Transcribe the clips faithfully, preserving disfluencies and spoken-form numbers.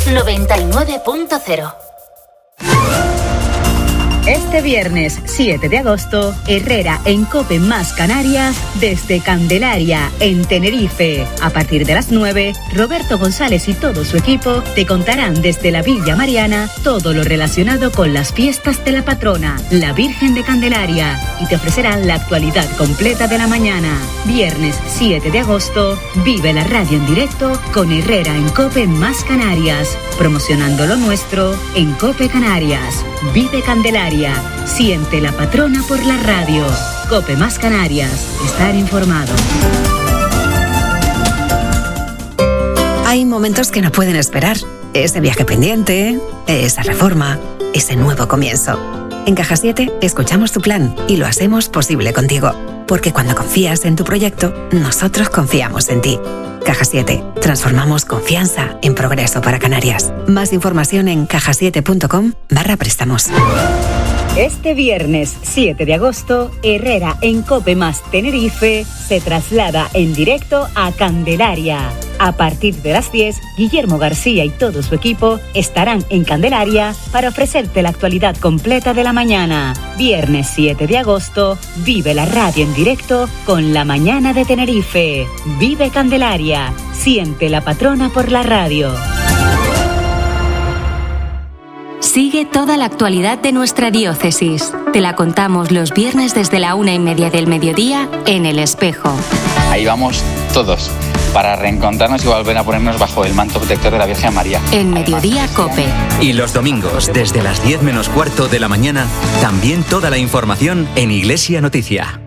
noventa y nueve punto cero. Este viernes siete de agosto, Herrera en COPE más Canarias desde Candelaria, en Tenerife. A partir de las nueve, Roberto González y todo su equipo te contarán desde la Villa Mariana todo lo relacionado con las fiestas de la patrona, la Virgen de Candelaria, y te ofrecerán la actualidad completa de la mañana. Viernes siete de agosto, vive la radio en directo con Herrera en COPE más Canarias, promocionando lo nuestro en COPE Canarias. Vive Candelaria. Siente la patrona por la radio. COPE más Canarias. Estar informado. Hay momentos que no pueden esperar. Ese viaje pendiente, esa reforma, ese nuevo comienzo. En Caja siete escuchamos tu plan y lo hacemos posible contigo. Porque cuando confías en tu proyecto, nosotros confiamos en ti. Caja siete. Transformamos confianza en progreso para Canarias. Más información en caja siete punto com barra préstamos. Este viernes siete de agosto, Herrera en COPE más Tenerife se traslada en directo a Candelaria. A partir de las diez, Guillermo García y todo su equipo estarán en Candelaria para ofrecerte la actualidad completa de la mañana. Viernes siete de agosto, vive la radio en directo con La Mañana de Tenerife. Vive Candelaria. Siente la patrona por la radio. Sigue toda la actualidad de nuestra diócesis. Te la contamos los viernes desde la una y media del mediodía en El Espejo. Ahí vamos todos, para reencontrarnos y volver a ponernos bajo el manto protector de la Virgen María. En Mediodía COPE. Y los domingos, desde las diez menos cuarto de la mañana, también toda la información en Iglesia Noticia.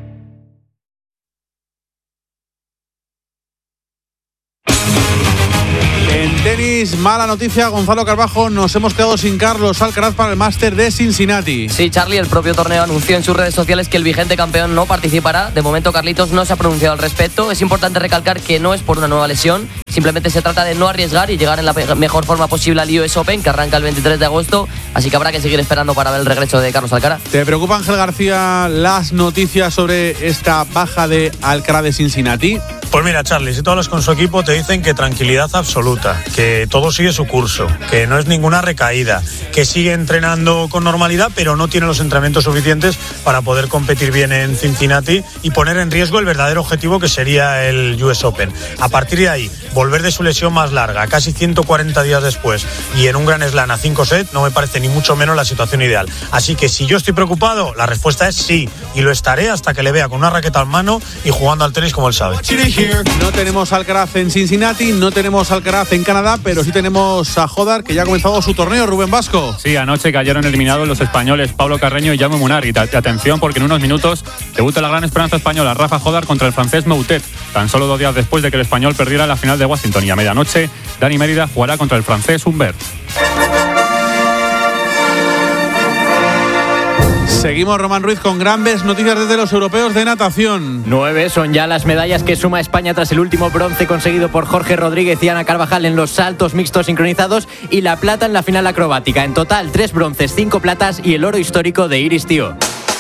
Tenis, mala noticia, Gonzalo Carbajo, nos hemos quedado sin Carlos Alcaraz para el Máster de Cincinnati. Sí, Charlie, el propio torneo anunció en sus redes sociales que el vigente campeón no participará. De momento, Carlitos no se ha pronunciado al respecto. Es importante recalcar que no es por una nueva lesión, simplemente se trata de no arriesgar y llegar en la mejor forma posible al U S Open, que arranca el veintitrés de agosto, así que habrá que seguir esperando para ver el regreso de Carlos Alcaraz. ¿Te preocupa, Ángel García, las noticias sobre esta baja de Alcaraz de Cincinnati? Pues mira, Charlie, si tú hablas con su equipo te dicen que tranquilidad absoluta, que todo sigue su curso, que no es ninguna recaída, que sigue entrenando con normalidad, pero no tiene los entrenamientos suficientes para poder competir bien en Cincinnati y poner en riesgo el verdadero objetivo que sería el U S Open. A partir de ahí, volver de su lesión más larga, casi ciento cuarenta días después, y en un Grand Slam a cinco sets, no me parece ni mucho menos la situación ideal. Así que si yo estoy preocupado, la respuesta es sí, y lo estaré hasta que le vea con una raqueta en mano y jugando al tenis como él sabe. No tenemos Alcaraz en Cincinnati, no tenemos Alcaraz en Canadá, pero sí tenemos a Jodar, que ya ha comenzado su torneo. Rubén Vasco. Sí, anoche cayeron eliminados los españoles Pablo Carreño y Jaume Munar. Y atención, porque en unos minutos debuta la gran esperanza española Rafa Jodar contra el francés Moutet, tan solo dos días después de que el español perdiera la final de Washington. Y a medianoche, Dani Mérida jugará contra el francés Humbert. Seguimos, Román Ruiz, con grandes noticias desde los europeos de natación. Nueve son ya las medallas que suma España tras el último bronce conseguido por Jorge Rodríguez y Ana Carvajal en los saltos mixtos sincronizados y la plata en la final acrobática. En total, tres bronces, cinco platas y el oro histórico de Iris Tío.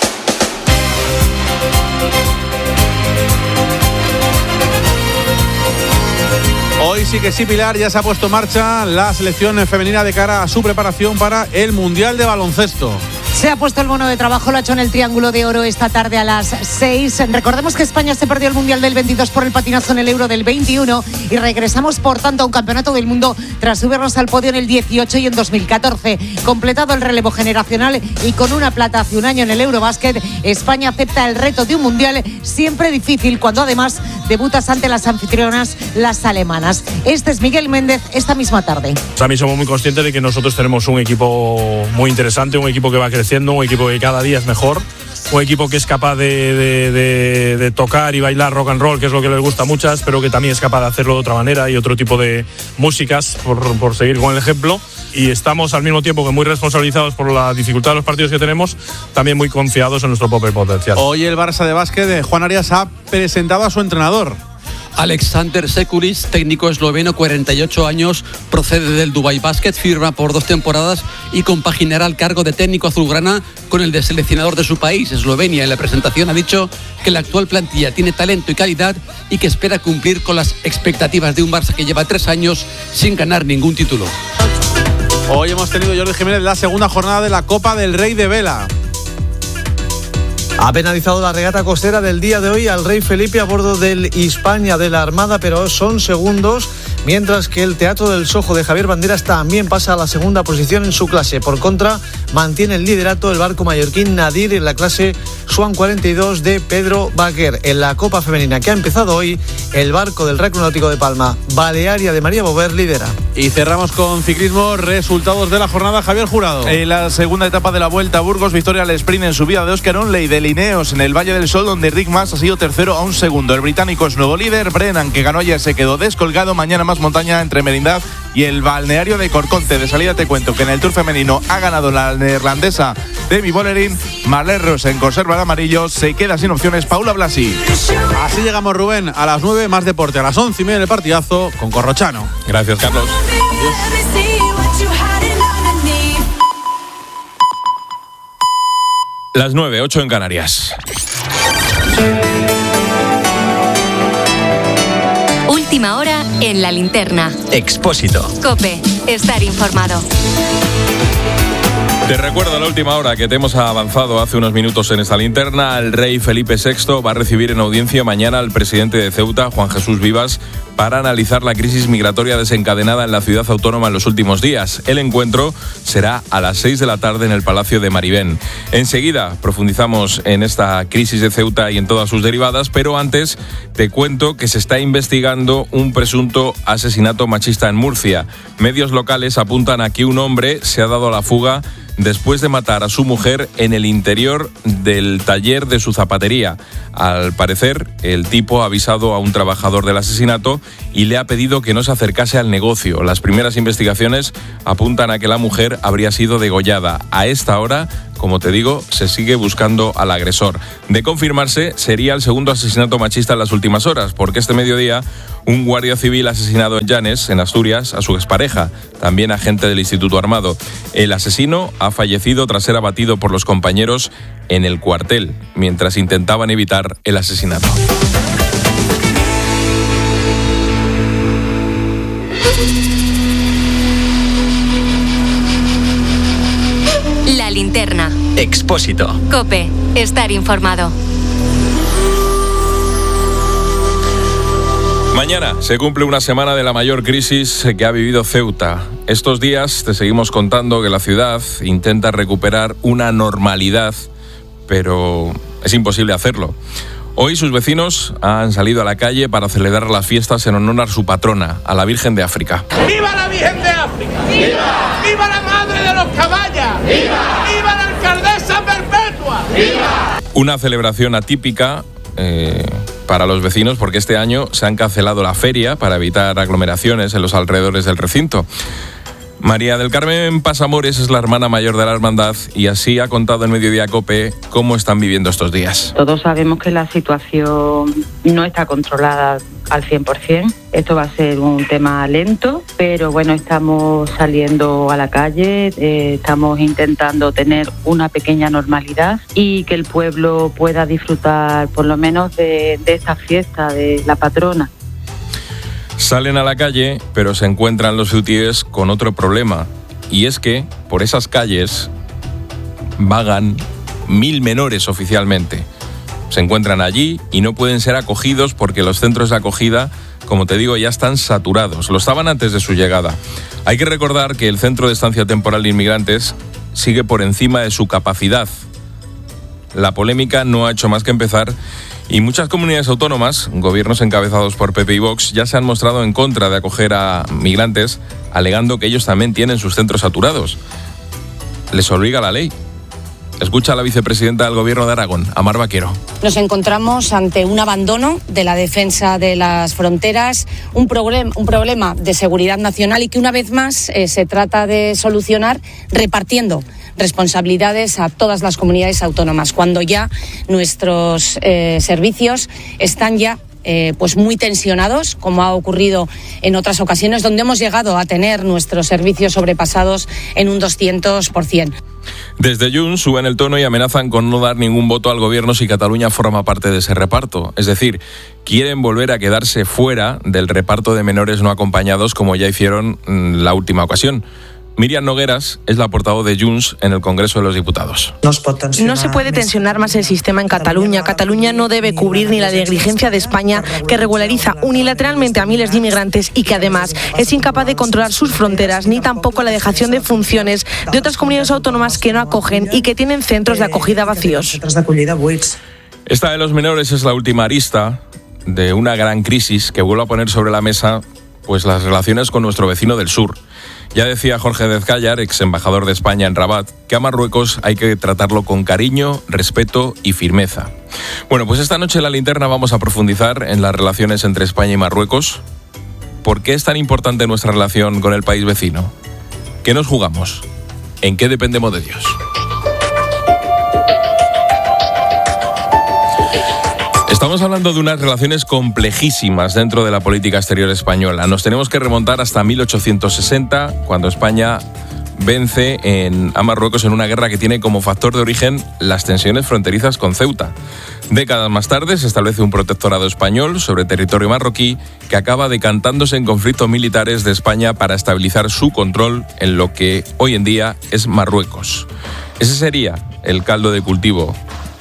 Hoy sí que sí, Pilar, ya se ha puesto en marcha la selección femenina de cara a su preparación para el Mundial de Baloncesto. Se ha puesto el bono de trabajo, lo ha hecho en el Triángulo de Oro esta tarde a las seis. Recordemos que España se perdió el Mundial del veintidós por el patinazo en el Euro del veintiuno y regresamos, por tanto, a un campeonato del mundo tras subirnos al podio en el dieciocho y en dos mil catorce. Completado el relevo generacional y con una plata hace un año en el Eurobásquet, España acepta el reto de un Mundial siempre difícil cuando además debutas ante las anfitrionas, las alemanas. Este es Miguel Méndez esta misma tarde. A mí somos muy conscientes de que nosotros tenemos un equipo muy interesante, un equipo que va creciendo, un equipo que cada día es mejor, un equipo que es capaz de, de, de, de tocar y bailar rock and roll, que es lo que les gusta a muchas, pero que también es capaz de hacerlo de otra manera y otro tipo de músicas, por, por seguir con el ejemplo. Y estamos al mismo tiempo que muy responsabilizados por la dificultad de los partidos que tenemos, también muy confiados en nuestro propio potencial. Hoy el Barça de básquet de Juan Arias ha presentado a su entrenador. Alexander Sekulic, técnico esloveno, cuarenta y ocho años, procede del Dubai Basket, firma por dos temporadas y compaginará el cargo de técnico azulgrana con el de seleccionador de su país, Eslovenia. En la presentación ha dicho que la actual plantilla tiene talento y calidad y que espera cumplir con las expectativas de un Barça que lleva tres años sin ganar ningún título. Hoy hemos tenido, Jordi Jiménez, la segunda jornada de la Copa del Rey de Vela. Ha penalizado la regata costera del día de hoy al rey Felipe a bordo del Hispania de la Armada, pero son segundos, mientras que el Teatro del Sojo de Javier Banderas también pasa a la segunda posición en su clase. Por contra, mantiene el liderato el barco mallorquín Nadir en la clase Swan cuarenta y dos de Pedro Baquer. En la Copa Femenina que ha empezado hoy, el barco del Recreo Náutico de Palma, Balearia de María Bover, lidera. Y cerramos con ciclismo, resultados de la jornada, Javier Jurado. En la segunda etapa de la Vuelta a Burgos, victoria al sprint en subida de Óscar Onley de Lineos en el Valle del Sol, donde Rick Mas ha sido tercero a un segundo. El británico es nuevo líder. Brennan, que ganó ayer, se quedó descolgado. Mañana más montaña entre Merindad y el balneario de Corconte. De salida te cuento que en el Tour femenino ha ganado la neerlandesa Demi Vollering. Marlene Rosen conserva el amarillo, se queda sin opciones Paula Blasi. Así llegamos, Rubén, a las nueve, más deporte a las once y media en el partidazo con Corrochano. Gracias, Carlos. Las nueve, ocho en Canarias. Última hora en la linterna. Expósito. COPE. Estar informado. Te recuerdo la última hora que te hemos avanzado hace unos minutos en esta linterna. El rey Felipe sexto va a recibir en audiencia mañana al presidente de Ceuta, Juan Jesús Vivas, para analizar la crisis migratoria desencadenada en la ciudad autónoma en los últimos días. El encuentro será a las seis de la tarde en el Palacio de Maribén. Enseguida profundizamos en esta crisis de Ceuta y en todas sus derivadas, pero antes te cuento que se está investigando un presunto asesinato machista en Murcia. Medios locales apuntan a que un hombre se ha dado a la fuga después de matar a su mujer en el interior del taller de su zapatería. Al parecer, el tipo ha avisado a un trabajador del asesinato y le ha pedido que no se acercase al negocio. Las primeras investigaciones apuntan a que la mujer habría sido degollada. A esta hora, como te digo, se sigue buscando al agresor. De confirmarse, sería el segundo asesinato machista en las últimas horas, porque este mediodía un guardia civil ha asesinado en Llanes, en Asturias, a su expareja, también agente del Instituto Armado. El asesino ha fallecido tras ser abatido por los compañeros en el cuartel, mientras intentaban evitar el asesinato. La linterna. Expósito. COPE. Estar informado. Mañana se cumple una semana de la mayor crisis que ha vivido Ceuta. Estos días te seguimos contando que la ciudad intenta recuperar una normalidad, pero es imposible hacerlo. Hoy sus vecinos han salido a la calle para celebrar las fiestas en honor a su patrona, a la Virgen de África. ¡Viva la Virgen de África! ¡Viva! ¡Viva la Madre de los Caballas! ¡Viva! ¡Viva la Alcaldesa Perpetua! ¡Viva! Una celebración atípica eh, para los vecinos, porque este año se han cancelado la feria para evitar aglomeraciones en los alrededores del recinto. María del Carmen Pasamores es la hermana mayor de la hermandad y así ha contado en Mediodía COPE cómo están viviendo estos días. Todos sabemos que la situación no está controlada al cien por ciento. Esto va a ser un tema lento, pero bueno, estamos saliendo a la calle, eh, estamos intentando tener una pequeña normalidad y que el pueblo pueda disfrutar por lo menos de, de esta fiesta de la patrona. Salen a la calle, pero se encuentran los ceutíes con otro problema, y es que por esas calles vagan mil menores oficialmente. Se encuentran allí y no pueden ser acogidos porque los centros de acogida, como te digo, ya están saturados. Lo estaban antes de su llegada. Hay que recordar que el Centro de Estancia Temporal de Inmigrantes sigue por encima de su capacidad. La polémica no ha hecho más que empezar y muchas comunidades autónomas, gobiernos encabezados por P P y Vox, ya se han mostrado en contra de acoger a migrantes, alegando que ellos también tienen sus centros saturados. Les obliga la ley. Escucha a la vicepresidenta del Gobierno de Aragón, Amar Vaquero. Nos encontramos ante un abandono de la defensa de las fronteras, un, problem, un problema de seguridad nacional y que una vez más eh, se trata de solucionar repartiendo responsabilidades a todas las comunidades autónomas, cuando ya nuestros eh, servicios están ya Eh, pues muy tensionados, como ha ocurrido en otras ocasiones, donde hemos llegado a tener nuestros servicios sobrepasados en un doscientos por ciento. Desde Junts suben el tono y amenazan con no dar ningún voto al gobierno si Cataluña forma parte de ese reparto. Es decir, quieren volver a quedarse fuera del reparto de menores no acompañados como ya hicieron la última ocasión. Míriam Nogueras es la portavoz de Junts en el Congreso de los Diputados. No se puede tensionar más el sistema en Cataluña. Cataluña no debe cubrir ni la negligencia de España, que regulariza unilateralmente a miles de inmigrantes y que además es incapaz de controlar sus fronteras, ni tampoco la dejación de funciones de otras comunidades autónomas que no acogen y que tienen centros de acogida vacíos. Esta de los menores es la última arista de una gran crisis que vuelve a poner sobre la mesa pues las relaciones con nuestro vecino del sur. Ya decía Jorge Dezcayar, ex embajador de España en Rabat, que a Marruecos hay que tratarlo con cariño, respeto y firmeza. Bueno, pues esta noche en La Linterna vamos a profundizar en las relaciones entre España y Marruecos. ¿Por qué es tan importante nuestra relación con el país vecino? ¿Qué nos jugamos? ¿En qué dependemos de Dios? Estamos hablando de unas relaciones complejísimas dentro de la política exterior española. Nos tenemos que remontar hasta mil ochocientos sesenta, cuando España vence en, a Marruecos en una guerra que tiene como factor de origen las tensiones fronterizas con Ceuta. Décadas más tarde se establece un protectorado español sobre territorio marroquí que acaba decantándose en conflictos militares de España para estabilizar su control en lo que hoy en día es Marruecos. Ese sería el caldo de cultivo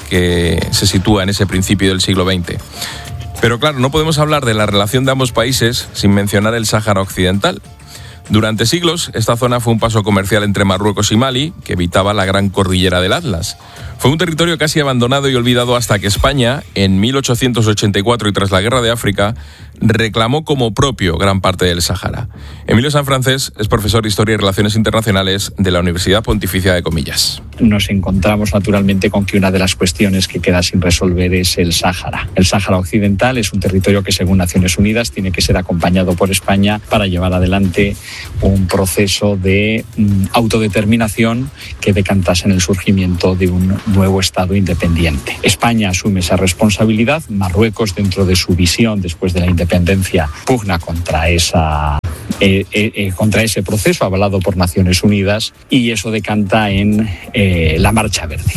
que se sitúa en ese principio del siglo veinte. Pero claro, no podemos hablar de la relación de ambos países sin mencionar el Sáhara Occidental. Durante siglos, esta zona fue un paso comercial entre Marruecos y Mali, que evitaba la gran cordillera del Atlas. Fue un territorio casi abandonado y olvidado hasta que España, en mil ochocientos ochenta y cuatro y tras la Guerra de África, reclamó como propio gran parte del Sáhara. Emilio Sanfrancés es profesor de Historia y Relaciones Internacionales de la Universidad Pontificia de Comillas. Nos encontramos naturalmente con que una de las cuestiones que queda sin resolver es el Sáhara. El Sáhara Occidental es un territorio que, según Naciones Unidas, tiene que ser acompañado por España para llevar adelante un proceso de mm, autodeterminación que decantase en el surgimiento de un nuevo Estado independiente. España asume esa responsabilidad. Marruecos, dentro de su visión después de la independencia, pugna contra esa Eh, eh, eh, contra ese proceso avalado por Naciones Unidas, y eso decanta en eh, la Marcha Verde.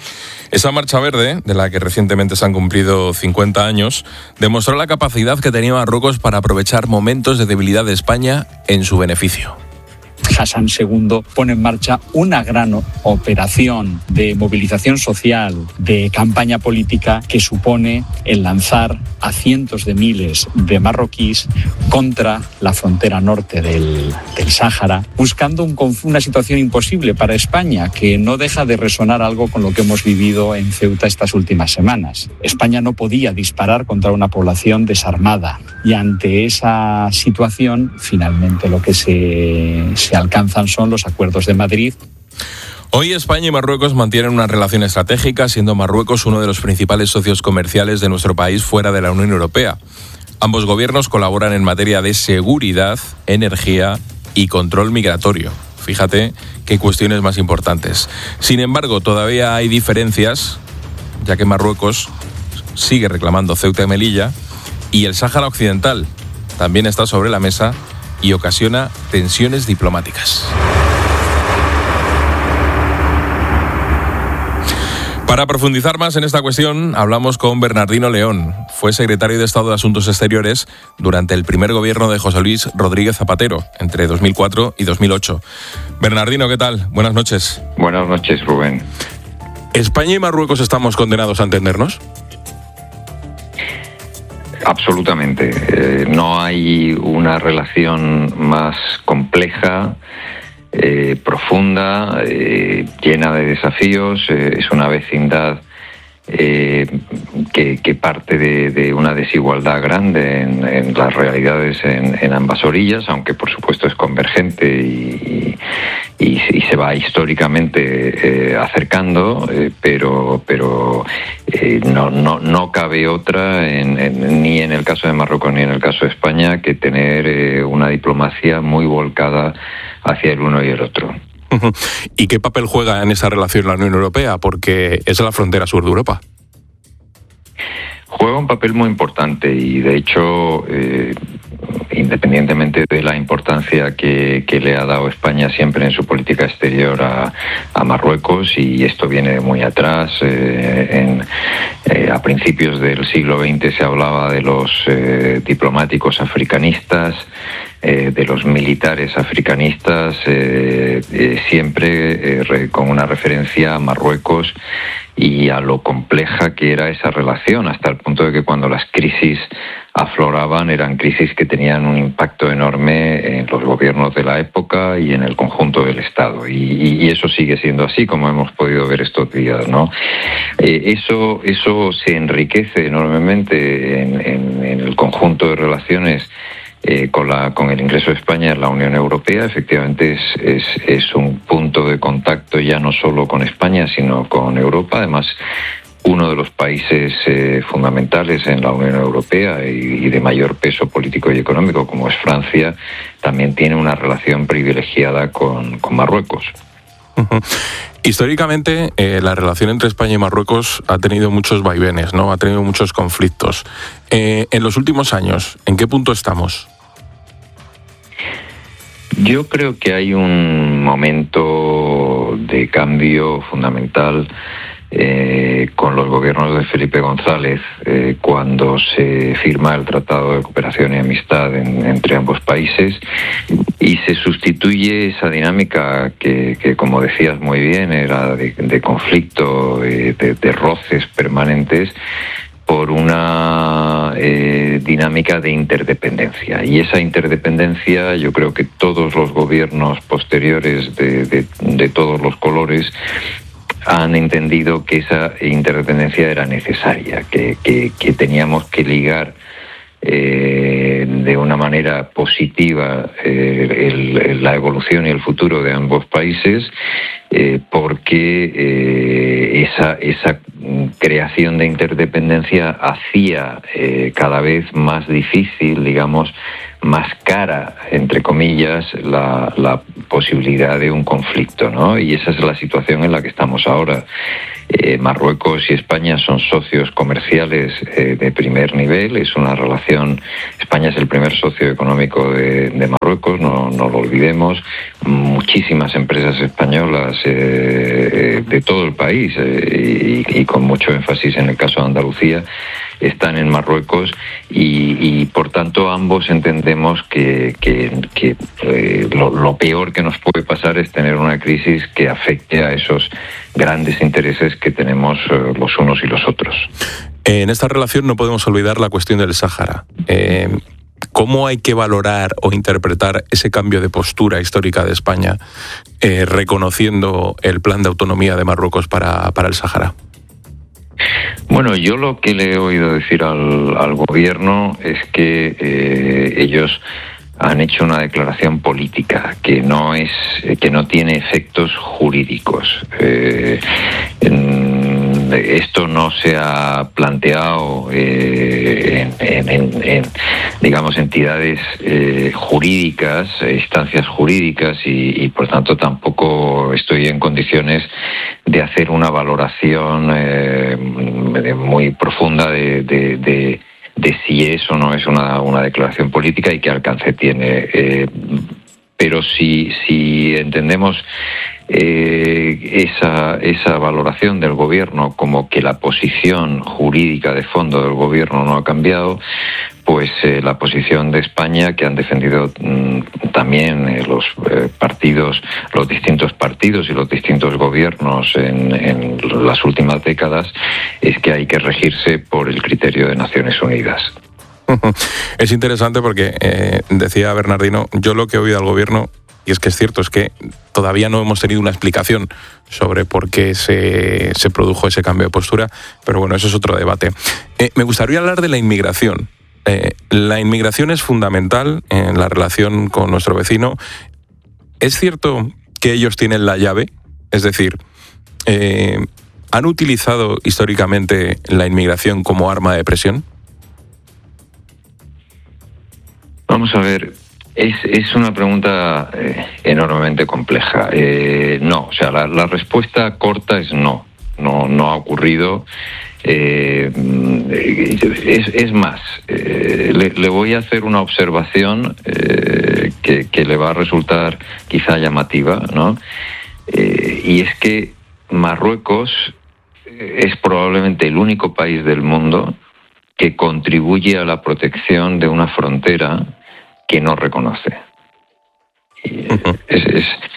Esa Marcha Verde, de la que recientemente se han cumplido cincuenta años, demostró la capacidad que tenía Marruecos para aprovechar momentos de debilidad de España en su beneficio. Hassan segundo pone en marcha una gran operación de movilización social, de campaña política, que supone el lanzar a cientos de miles de marroquíes contra la frontera norte del, del Sáhara, buscando un, una situación imposible para España, que no deja de resonar algo con lo que hemos vivido en Ceuta estas últimas semanas. España no podía disparar contra una población desarmada, y ante esa situación, finalmente lo que se, se alcanzan son los acuerdos de Madrid. Hoy España y Marruecos mantienen una relación estratégica, siendo Marruecos uno de los principales socios comerciales de nuestro país fuera de la Unión Europea. Ambos gobiernos colaboran en materia de seguridad, energía y control migratorio. Fíjate qué cuestiones más importantes. Sin embargo, todavía hay diferencias, ya que Marruecos sigue reclamando Ceuta y Melilla, y el Sáhara Occidental también está sobre la mesa y ocasiona tensiones diplomáticas. Para profundizar más en esta cuestión, hablamos con Bernardino León. Fue secretario de Estado de Asuntos Exteriores durante el primer gobierno de José Luis Rodríguez Zapatero, entre dos mil cuatro y dos mil ocho. Bernardino, ¿qué tal? Buenas noches. Buenas noches, Rubén. ¿España y Marruecos estamos condenados a entendernos? Absolutamente. Eh, no hay una relación más compleja, eh, profunda, eh, llena de desafíos. Eh, es una vecindad eh, que, que parte de, de una desigualdad grande en, en las realidades en, en ambas orillas, aunque por supuesto es convergente y, y, y se va históricamente eh, acercando, eh, pero pero eh, no, no, no cabe otra, en, en, ni en el caso de Marruecos ni en el caso de España, que tener eh, una diplomacia muy volcada hacia el uno y el otro. ¿Y qué papel juega en esa relación la Unión Europea? Porque es la frontera sur de Europa. Juega un papel muy importante y, de hecho, eh, independientemente de la importancia que, que le ha dado España siempre en su política exterior a, a Marruecos, y esto viene de muy atrás, eh, en, eh, a principios del siglo veinte se hablaba de los eh, diplomáticos africanistas, Eh, de los militares africanistas, eh, eh, eh, siempre eh, re, con una referencia a Marruecos y a lo compleja que era esa relación, hasta el punto de que cuando las crisis afloraban eran crisis que tenían un impacto enorme en los gobiernos de la época y en el conjunto del Estado. Y, y eso sigue siendo así, como hemos podido ver estos días, ¿no? Eh, eso, eso se enriquece enormemente en, en, en el conjunto de relaciones Eh, con, la, con el ingreso de España en la Unión Europea. Efectivamente es, es, es un punto de contacto ya no solo con España, sino con Europa. Además, uno de los países eh, fundamentales en la Unión Europea y, y de mayor peso político y económico, como es Francia, también tiene una relación privilegiada con, con Marruecos. Uh-huh. Históricamente, eh, la relación entre España y Marruecos ha tenido muchos vaivenes, ¿no? Ha tenido muchos conflictos. Eh, en los últimos años, ¿en qué punto estamos? Yo creo que hay un momento de cambio fundamental eh, con los gobiernos de Felipe González, eh, cuando se firma el Tratado de Cooperación y Amistad en, entre ambos países, y se sustituye esa dinámica que, que como decías muy bien, era de, de conflicto, de, de, de roces permanentes, por una eh, dinámica de interdependencia. Y esa interdependencia, yo creo que todos los gobiernos posteriores de, de, de todos los colores han entendido que esa interdependencia era necesaria, que, que, que teníamos que ligar eh, de una manera positiva eh, el, la evolución y el futuro de ambos países, eh, porque eh, esa, esa creación de interdependencia hacía eh, cada vez más difícil, digamos, más cara, entre comillas, la, la posibilidad de un conflicto, ¿no? Y esa es la situación en la que estamos ahora. Eh, Marruecos y España son socios comerciales eh, de primer nivel. Es una relación. España es el primer socio económico de, de Marruecos, no, no lo olvidemos. Muchísimas empresas españolas eh, de todo el país eh, y, y con mucho énfasis en el caso de Andalucía están en Marruecos y, y por tanto ambos entendemos que, que, que eh, lo, lo peor que nos puede pasar es tener una crisis que afecte a esos grandes intereses que tenemos eh, los unos y los otros. En esta relación no podemos olvidar la cuestión del Sáhara. Eh, ¿Cómo hay que valorar o interpretar ese cambio de postura histórica de España, eh, reconociendo el plan de autonomía de Marruecos para, para el Sáhara? Bueno, yo lo que le he oído decir al, al gobierno es que eh, ellos han hecho una declaración política que no es, que no tiene efectos jurídicos. Eh, en, esto no se ha planteado eh, en, en, en, digamos, entidades eh, jurídicas, instancias jurídicas, y, y por tanto tampoco estoy en condiciones de hacer una valoración eh, muy profunda de, de, de, de si es o no es una, una declaración política y qué alcance tiene. Eh, pero si, si entendemos eh, esa, esa valoración del gobierno como que la posición jurídica de fondo del gobierno no ha cambiado, pues eh, la posición de España, que han defendido mmm, también eh, los eh, partidos, los distintos partidos y los distintos gobiernos en, en las últimas décadas, es que hay que regirse por el criterio de Naciones Unidas. Es interesante porque, eh, decía Bernardino, yo lo que he oído al gobierno, y es que es cierto, es que todavía no hemos tenido una explicación sobre por qué se, se produjo ese cambio de postura, pero bueno, eso es otro debate. Eh, me gustaría hablar de la inmigración. Eh, la inmigración es fundamental en la relación con nuestro vecino. ¿Es cierto que ellos tienen la llave? Es decir, eh, ¿han utilizado históricamente la inmigración como arma de presión? Vamos a ver, es, es una pregunta eh, enormemente compleja. Eh, no, o sea, la, la respuesta corta es no, no, no ha ocurrido. Eh, es, es más, eh, le, le voy a hacer una observación eh, que, que le va a resultar quizá llamativa, ¿no? Eh, y es que Marruecos es probablemente el único país del mundo que contribuye a la protección de una frontera que no reconoce. Y es, es,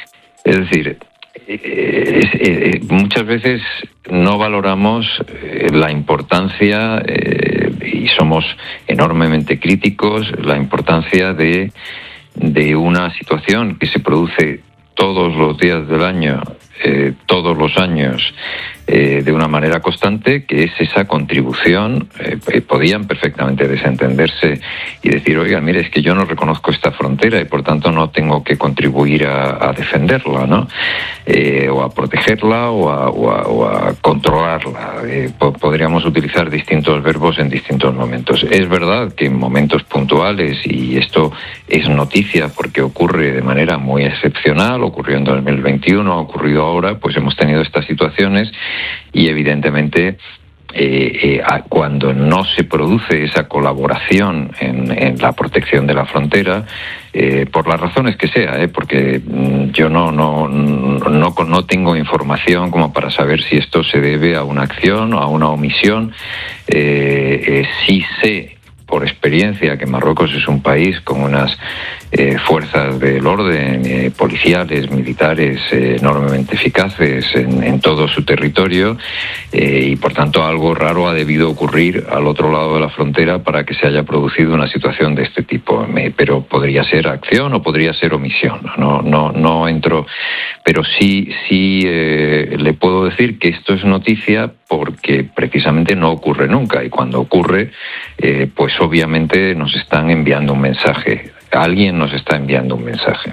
Es decir, eh, eh, muchas veces no valoramos eh, la importancia, eh, y somos enormemente críticos, la importancia de, de una situación que se produce todos los días del año, eh, todos los años, eh, de una manera constante, que es esa contribución. Eh, podían perfectamente desentenderse y decir, oiga, mire, es que yo no reconozco esta frontera y por tanto no tengo que contribuir a, a defenderla, ¿no? Eh, o a protegerla o a, o a, o a controlarla. Eh, po- podríamos utilizar distintos verbos en distintos momentos. Es verdad que en momentos puntuales, y esto es noticia porque ocurre de manera muy excepcional, ocurrió en dos mil veintiuno, ha ocurrido ahora, pues hemos tenido estas situaciones y evidentemente eh, eh, a, cuando no se produce esa colaboración en, en la protección de la frontera, eh, por las razones que sea, eh, porque mm, yo no, no, no, no, no tengo información como para saber si esto se debe a una acción o a una omisión. Eh, eh, sí sé por experiencia que Marruecos es un país con unas eh, fuerzas del orden, eh, policiales, militares, eh, enormemente eficaces en, en todo su territorio, eh, y por tanto algo raro ha debido ocurrir al otro lado de la frontera para que se haya producido una situación de este tipo. Me, pero podría ser acción o podría ser omisión. No, no, no entro, pero sí, sí eh, le puedo decir que esto es noticia porque precisamente no ocurre nunca, y cuando ocurre, eh, pues obviamente nos están enviando un mensaje. Alguien nos está enviando un mensaje.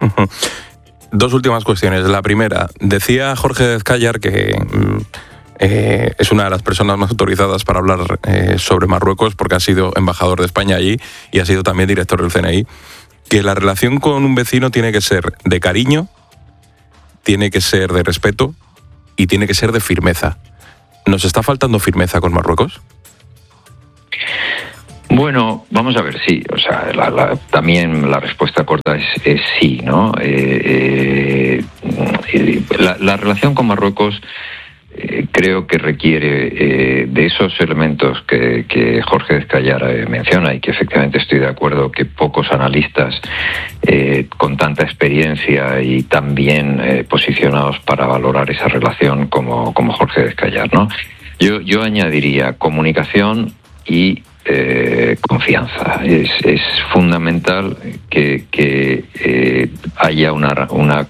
Dos últimas cuestiones. La primera, decía Jorge Dezcayar que eh, es una de las personas más autorizadas para hablar eh, sobre Marruecos porque ha sido embajador de España allí y ha sido también director del C N I, que la relación con un vecino tiene que ser de cariño, tiene que ser de respeto y tiene que ser de firmeza. ¿Nos está faltando firmeza con Marruecos? Bueno, vamos a ver, sí, o sea, la, la, también la respuesta corta es, es sí, ¿no? Eh, eh, la, la relación con Marruecos eh, creo que requiere eh, de esos elementos que, que Jorge Dezcayar eh, menciona, y que efectivamente estoy de acuerdo que pocos analistas eh, con tanta experiencia y tan bien eh, posicionados para valorar esa relación como, como Jorge Dezcayar, ¿no? Yo, yo añadiría comunicación y Eh, confianza. Es, es fundamental que, que eh, haya una, una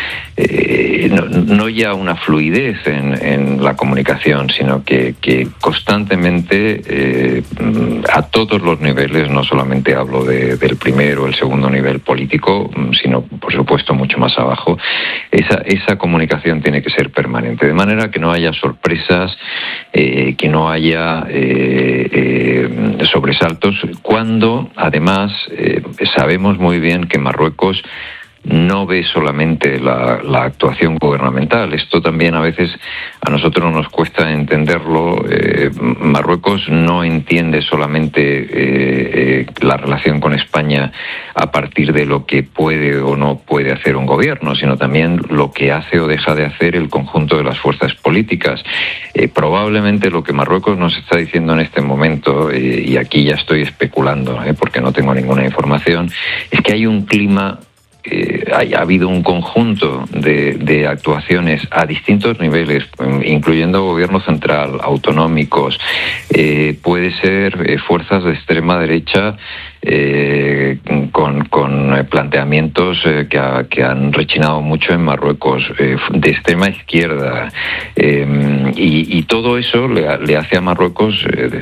eh, no, no ya una fluidez en, en la comunicación, sino que, que constantemente eh, a todos los niveles, no solamente hablo de, del primero o el segundo nivel político, sino por supuesto mucho más abajo, esa, esa comunicación tiene que ser permanente, de manera que no haya sorpresas, eh, que no haya eh, eh, sobresaltos, cuando además eh, sabemos muy bien que Marruecos no ve solamente la, la actuación gubernamental. Esto también a veces a nosotros nos cuesta entenderlo. Eh, Marruecos no entiende solamente eh, eh, la relación con España a partir de lo que puede o no puede hacer un gobierno, sino también lo que hace o deja de hacer el conjunto de las fuerzas políticas. Eh, probablemente lo que Marruecos nos está diciendo en este momento, eh, y aquí ya estoy especulando, eh, porque no tengo ninguna información, es que hay un clima. Eh, ha habido un conjunto de, de actuaciones a distintos niveles, incluyendo gobierno central, autonómicos, eh, puede ser eh, fuerzas de extrema derecha eh, con, con planteamientos eh, que, ha, que han rechinado mucho en Marruecos, eh, de extrema izquierda, eh, y, y todo eso le, le hace a Marruecos eh,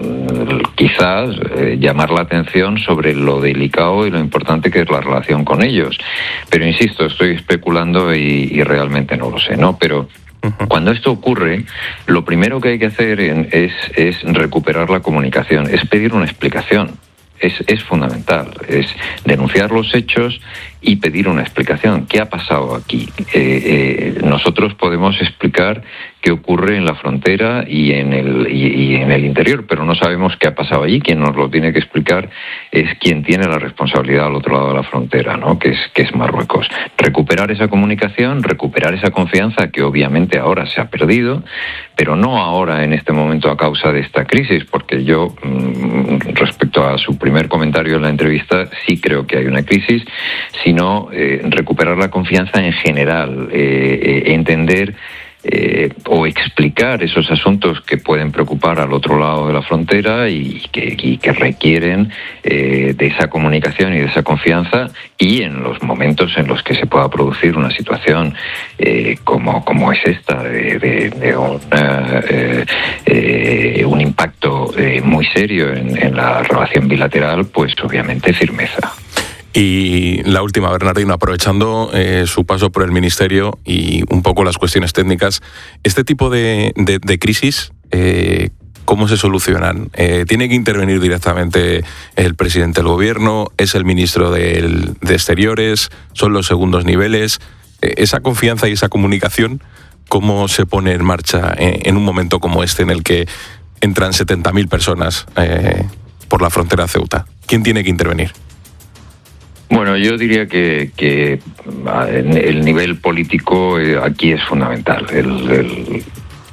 quizás eh, llamar la atención sobre lo delicado y lo importante que es la relación con ellos. Pero insisto, estoy especulando y, y realmente no lo sé, ¿no? Pero cuando esto ocurre, lo primero que hay que hacer en, es, es recuperar la comunicación, es pedir una explicación. Es, es fundamental, es denunciar los hechos y pedir una explicación. ¿Qué ha pasado aquí? Eh, eh, nosotros podemos explicar qué ocurre en la frontera y en el y, y en el interior, pero no sabemos qué ha pasado allí. Quien nos lo tiene que explicar es quien tiene la responsabilidad al otro lado de la frontera, ¿no? Que es que es Marruecos. Recuperar esa comunicación, recuperar esa confianza que obviamente ahora se ha perdido, pero no ahora en este momento a causa de esta crisis, porque yo respecto a su primer comentario en la entrevista sí creo que hay una crisis, sino eh, recuperar la confianza en general, eh, eh, entender Eh, o explicar esos asuntos que pueden preocupar al otro lado de la frontera y que, y que requieren eh, de esa comunicación y de esa confianza, y en los momentos en los que se pueda producir una situación eh, como, como es esta, de, de, de una, eh, eh, un impacto eh, muy serio en, en la relación bilateral, pues obviamente firmeza. Y la última, Bernardino, aprovechando eh, su paso por el Ministerio y un poco las cuestiones técnicas, este tipo de, de, de crisis, eh, ¿cómo se solucionan? Eh, ¿Tiene que intervenir directamente el presidente del Gobierno? ¿Es el ministro del, de Exteriores? ¿Son los segundos niveles? Eh, esa confianza y esa comunicación, ¿cómo se pone en marcha en, en un momento como este en el que entran setenta mil personas eh, por la frontera de Ceuta? ¿Quién tiene que intervenir? Bueno, yo diría que, que el nivel político aquí es fundamental. El, el,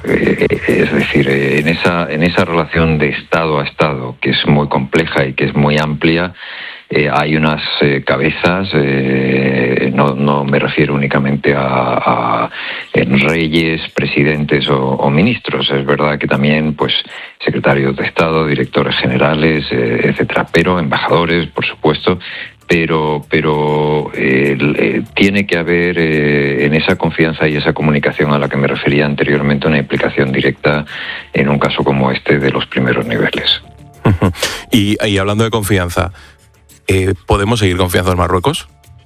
es decir, en esa, en esa relación de Estado a Estado, que es muy compleja y que es muy amplia, Eh, hay unas eh, cabezas, eh, no, no me refiero únicamente a, a reyes, presidentes o, o ministros. Es verdad que también, pues, secretarios de Estado, directores generales, eh, etcétera, pero embajadores, por supuesto. Pero, pero eh, eh, tiene que haber eh, en esa confianza y esa comunicación a la que me refería anteriormente una implicación directa en un caso como este de los primeros niveles. Y, y hablando de confianza, Eh, ¿podemos seguir confiando en Marruecos?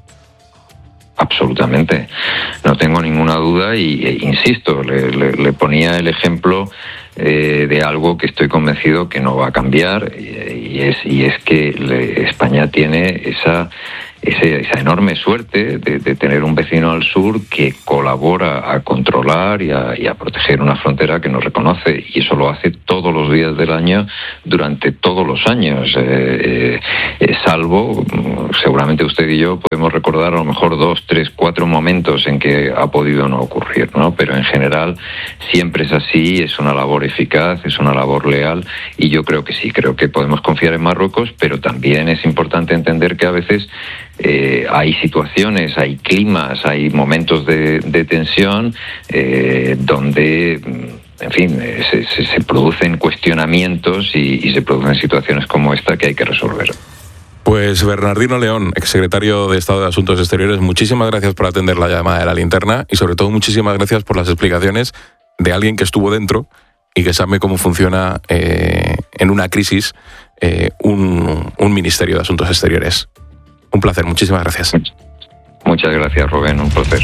Absolutamente, no tengo ninguna duda y, e, insisto, le, le, le ponía el ejemplo eh, de algo que estoy convencido que no va a cambiar, y, y, es, y es que le, España tiene esa, ese, esa enorme suerte de, de tener un vecino al sur que colabora a controlar y a, y a proteger una frontera que nos reconoce, y eso lo hace todos los días del año durante todos los años, eh, eh, salvo, seguramente usted y yo podemos recordar a lo mejor dos, tres, cuatro momentos en que ha podido no ocurrir, ¿no? Pero en general siempre es así, es una labor eficaz, es una labor leal, y yo creo que sí, creo que podemos confiar en Marruecos, pero también es importante entender que a veces Eh, hay situaciones, hay climas, hay momentos de, de tensión eh, donde, en fin, eh, se, se, se producen cuestionamientos y, y se producen situaciones como esta que hay que resolver. Pues Bernardino León, exsecretario de Estado de Asuntos Exteriores, muchísimas gracias por atender la llamada de La Linterna y sobre todo muchísimas gracias por las explicaciones de alguien que estuvo dentro y que sabe cómo funciona eh, en una crisis eh, un, un Ministerio de Asuntos Exteriores. Un placer, muchísimas gracias. Muchas gracias, Rubén, un placer.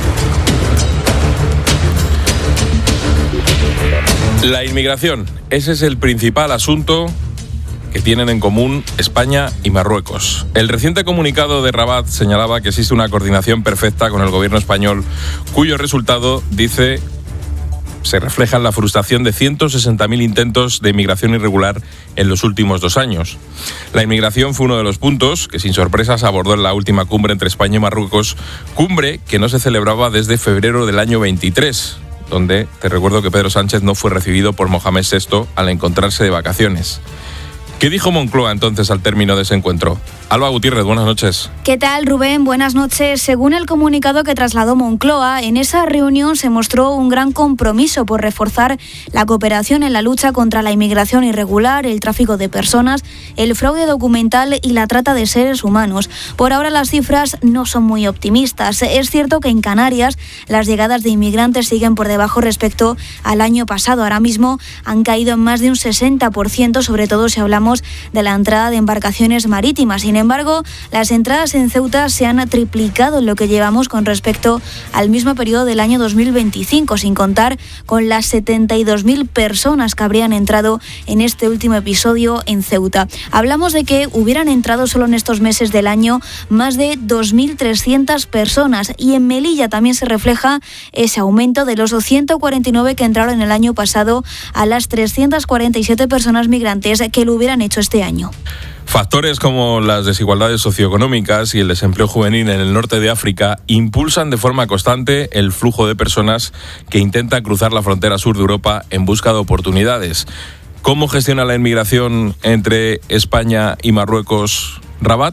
La inmigración, ese es el principal asunto que tienen en común España y Marruecos. El reciente comunicado de Rabat señalaba que existe una coordinación perfecta con el gobierno español, cuyo resultado, dice, se refleja en la frustración de ciento sesenta mil intentos de inmigración irregular en los últimos dos años. La inmigración fue uno de los puntos que, sin sorpresas, abordó en la última cumbre entre España y Marruecos, cumbre que no se celebraba desde febrero del año veintitrés, donde te recuerdo que Pedro Sánchez no fue recibido por Mohamed sexto al encontrarse de vacaciones. ¿Qué dijo Moncloa entonces al término de ese encuentro? Alba Gutiérrez, buenas noches. ¿Qué tal, Rubén? Buenas noches. Según el comunicado que trasladó Moncloa, en esa reunión se mostró un gran compromiso por reforzar la cooperación en la lucha contra la inmigración irregular, el tráfico de personas, el fraude documental y la trata de seres humanos. Por ahora las cifras no son muy optimistas. Es cierto que en Canarias las llegadas de inmigrantes siguen por debajo respecto al año pasado. Ahora mismo han caído en más de un sesenta por ciento, sobre todo si hablamos decíamos, de la entrada de embarcaciones marítimas. Sin embargo, las entradas en Ceuta se han triplicado en lo que llevamos con respecto al mismo periodo del año dos mil veinticinco, sin contar con las setenta y dos mil personas que habrían entrado en este último episodio en Ceuta. Hablamos de que hubieran entrado solo en estos meses del año más de dos mil trescientas personas, y en Melilla también se refleja ese aumento de los ciento cuarenta y nueve que entraron el año pasado a las trescientas cuarenta y siete personas migrantes que lo hubieran hecho este año. Factores como las desigualdades socioeconómicas y el desempleo juvenil en el norte de África impulsan de forma constante el flujo de personas que intentan cruzar la frontera sur de Europa en busca de oportunidades. ¿Cómo gestiona la inmigración entre España y Marruecos, Rabat?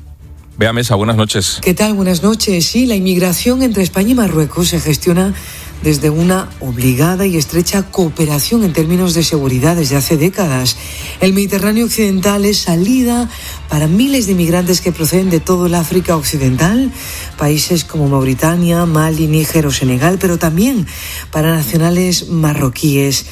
Bea Mesa, buenas noches. ¿Qué tal? Buenas noches. Sí, la inmigración entre España y Marruecos se gestiona desde una obligada y estrecha cooperación en términos de seguridad desde hace décadas. El Mediterráneo occidental es salida para miles de inmigrantes que proceden de todo el África occidental, países como Mauritania, Mali, Níger o Senegal, pero también para nacionales marroquíes.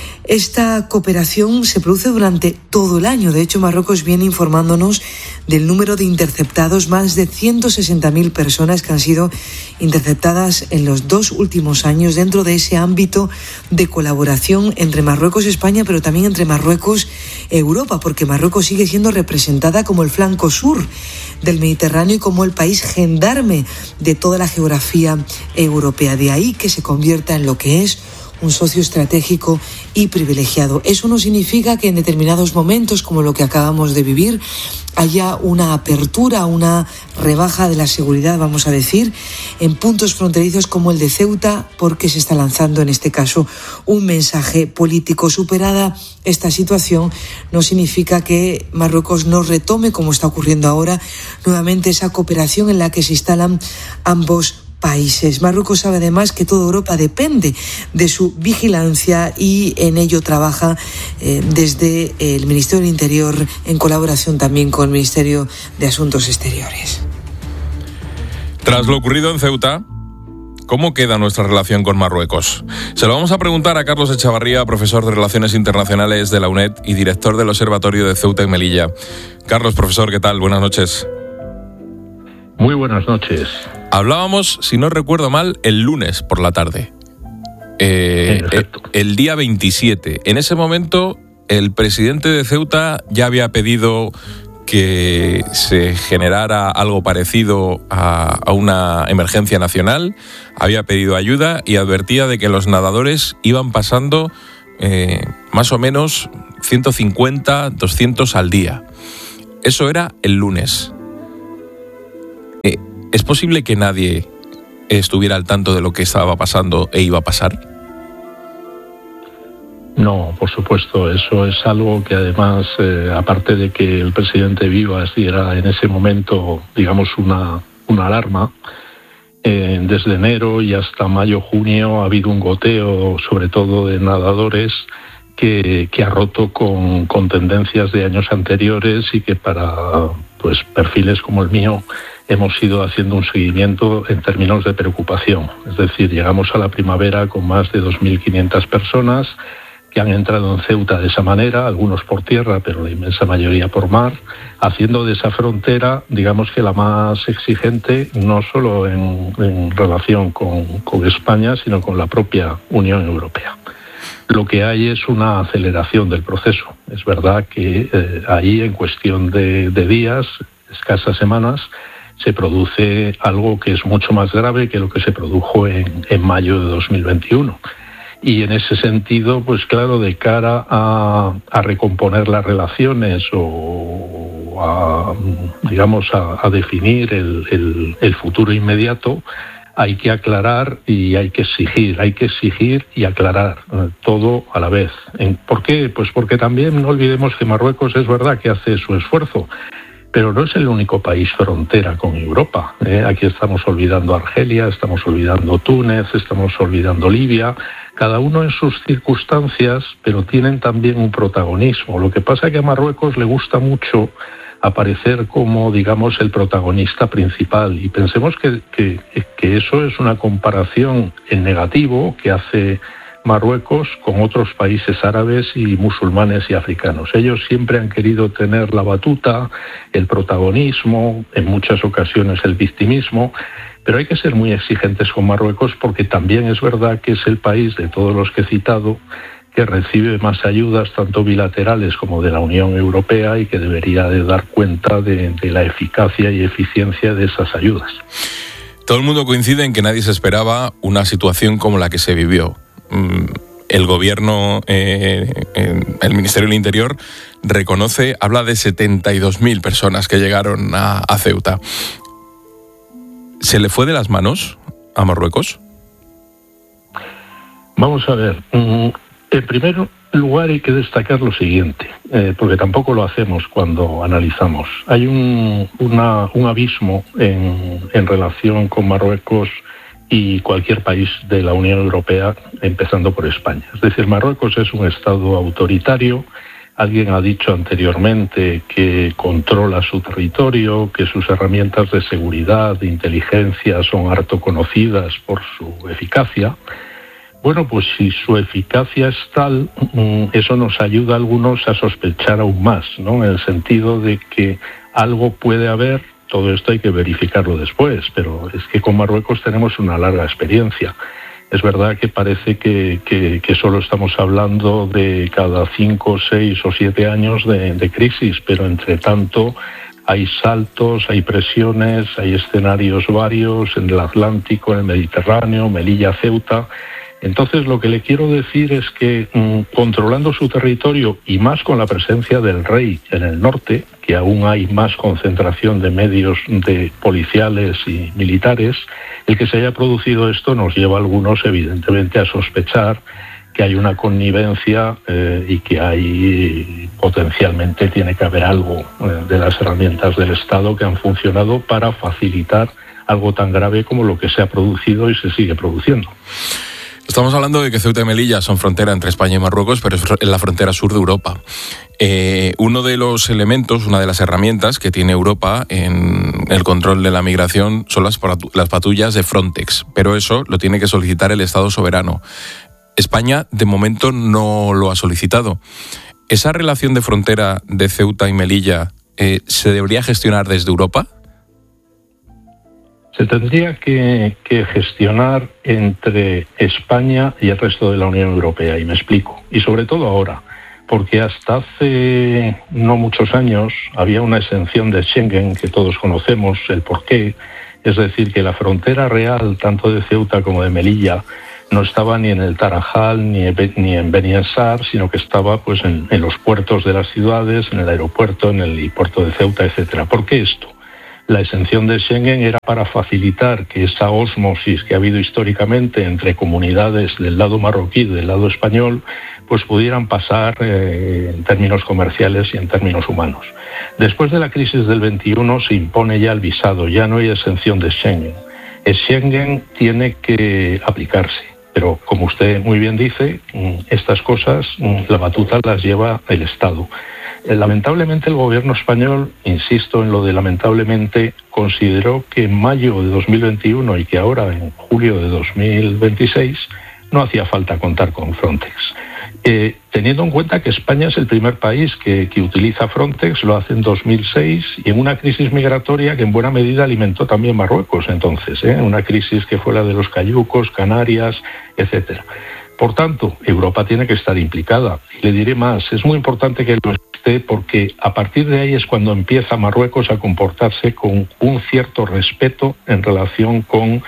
Esta cooperación se produce durante todo el año. De hecho, Marruecos viene informándonos del número de interceptados, más de ciento sesenta mil personas que han sido interceptadas en los dos últimos años dentro de ese ámbito de colaboración entre Marruecos y España, pero también entre Marruecos y Europa, porque Marruecos sigue siendo representada como el flanco sur del Mediterráneo y como el país gendarme de toda la geografía europea. De ahí que se convierta en lo que es un socio estratégico y privilegiado. Eso no significa que en determinados momentos, como lo que acabamos de vivir, haya una apertura, una rebaja de la seguridad, vamos a decir, en puntos fronterizos como el de Ceuta, porque se está lanzando en este caso un mensaje político. Superada esta situación, no significa que Marruecos no retome, como está ocurriendo ahora, nuevamente esa cooperación en la que se instalan ambos países. Marruecos sabe además que toda Europa depende de su vigilancia y en ello trabaja eh, desde el Ministerio del Interior en colaboración también con el Ministerio de Asuntos Exteriores. Tras lo ocurrido en Ceuta, ¿cómo queda nuestra relación con Marruecos? Se lo vamos a preguntar a Carlos Echavarría, profesor de Relaciones Internacionales de la UNED y director del Observatorio de Ceuta y Melilla. Carlos, profesor, ¿qué tal? Buenas noches. Muy buenas noches. Hablábamos, si no recuerdo mal, el lunes por la tarde. Eh, el, el día veintisiete. En ese momento, el presidente de Ceuta ya había pedido que se generara algo parecido a, a una emergencia nacional, había pedido ayuda y advertía de que los nadadores iban pasando eh, más o menos ciento cincuenta, doscientos al día. Eso era el lunes. Eh, ¿Es posible que nadie estuviera al tanto de lo que estaba pasando e iba a pasar? No, por supuesto, eso es algo que además, eh, aparte de que el presidente Vivas diera en ese momento, digamos, una, una alarma, eh, desde enero y hasta mayo, junio ha habido un goteo, sobre todo de nadadores, que, que ha roto con, con tendencias de años anteriores y que para pues perfiles como el mío hemos ido haciendo un seguimiento en términos de preocupación. Es decir, llegamos a la primavera con más de dos mil quinientas personas que han entrado en Ceuta de esa manera, algunos por tierra, pero la inmensa mayoría por mar, haciendo de esa frontera, digamos que la más exigente, no solo en, en relación con, con España, sino con la propia Unión Europea. Lo que hay es una aceleración del proceso. Es verdad que eh, ahí, en cuestión de, de días, escasas semanas, se produce algo que es mucho más grave que lo que se produjo en, en mayo de dos mil veintiuno. Y en ese sentido, pues claro, de cara a, a recomponer las relaciones o a, digamos, a, a definir el, el, el futuro inmediato, hay que aclarar y hay que exigir, hay que exigir y aclarar eh, todo a la vez. ¿Por qué? Pues porque también no olvidemos que Marruecos es verdad que hace su esfuerzo, pero no es el único país frontera con Europa. ¿eh? Aquí estamos olvidando Argelia, estamos olvidando Túnez, estamos olvidando Libia, cada uno en sus circunstancias, pero tienen también un protagonismo. Lo que pasa es que a Marruecos le gusta mucho aparecer como, digamos, el protagonista principal. Y pensemos que, que, que eso es una comparación en negativo que hace Marruecos con otros países árabes y musulmanes y africanos. Ellos siempre han querido tener la batuta, el protagonismo, en muchas ocasiones el victimismo, pero hay que ser muy exigentes con Marruecos porque también es verdad que es el país de todos los que he citado que recibe más ayudas, tanto bilaterales como de la Unión Europea, y que debería de dar cuenta de, de la eficacia y eficiencia de esas ayudas. Todo el mundo coincide en que nadie se esperaba una situación como la que se vivió. El gobierno, eh, el Ministerio del Interior reconoce, habla de setenta y dos mil personas que llegaron a, a Ceuta. ¿Se le fue de las manos a Marruecos? Vamos a ver. En primer lugar hay que destacar lo siguiente, eh, porque tampoco lo hacemos cuando analizamos. Hay un, una, un abismo en, en relación con Marruecos y cualquier país de la Unión Europea, empezando por España. Es decir, Marruecos es un Estado autoritario. Alguien ha dicho anteriormente que controla su territorio, que sus herramientas de seguridad, de inteligencia son harto conocidas por su eficacia. Bueno, pues si su eficacia es tal, eso nos ayuda a algunos a sospechar aún más, ¿no? En el sentido de que algo puede haber, todo esto hay que verificarlo después, pero es que con Marruecos tenemos una larga experiencia. Es verdad que parece que, que, que solo estamos hablando de cada cinco, seis o siete años de, de crisis, pero entre tanto hay saltos, hay presiones, hay escenarios varios en el Atlántico, en el Mediterráneo, Melilla, Ceuta. Entonces, lo que le quiero decir es que mmm, controlando su territorio, y más con la presencia del rey en el norte, que aún hay más concentración de medios de policiales y militares, el que se haya producido esto nos lleva a algunos, evidentemente, a sospechar que hay una connivencia eh, y que hay potencialmente tiene que haber algo eh, de las herramientas del Estado que han funcionado para facilitar algo tan grave como lo que se ha producido y se sigue produciendo. Estamos hablando de que Ceuta y Melilla son frontera entre España y Marruecos, pero es en la frontera sur de Europa. Eh, uno de los elementos, una de las herramientas que tiene Europa en el control de la migración son las, las patrullas de Frontex, pero eso lo tiene que solicitar el Estado soberano. España, de momento, no lo ha solicitado. ¿Esa relación de frontera de Ceuta y Melilla eh, se debería gestionar desde Europa? Se tendría que, que gestionar entre España y el resto de la Unión Europea, y me explico. Y sobre todo ahora, porque hasta hace no muchos años había una exención de Schengen que todos conocemos el porqué, es decir, que la frontera real, tanto de Ceuta como de Melilla, no estaba ni en el Tarajal ni en Beni Ansar, sino que estaba pues en, en los puertos de las ciudades, en el aeropuerto, en el puerto de Ceuta, etcétera. ¿Por qué esto? La exención de Schengen era para facilitar que esa ósmosis que ha habido históricamente entre comunidades del lado marroquí y del lado español, pues pudieran pasar eh, en términos comerciales y en términos humanos. Después de la crisis del veintiuno se impone ya el visado, ya no hay exención de Schengen. El Schengen tiene que aplicarse, pero como usted muy bien dice, estas cosas, la batuta las lleva el Estado. Lamentablemente el gobierno español, insisto en lo de lamentablemente, consideró que en mayo de dos mil veintiuno y que ahora en julio de dos mil veintiséis no hacía falta contar con Frontex. Eh, teniendo en cuenta que España es el primer país que, que utiliza Frontex, lo hace en dos mil seis, y en una crisis migratoria que en buena medida alimentó también Marruecos entonces, ¿eh? una crisis que fue la de los cayucos, Canarias, etcétera. Por tanto, Europa tiene que estar implicada. Y le diré más, es muy importante que lo esté porque a partir de ahí es cuando empieza Marruecos a comportarse con un cierto respeto en relación con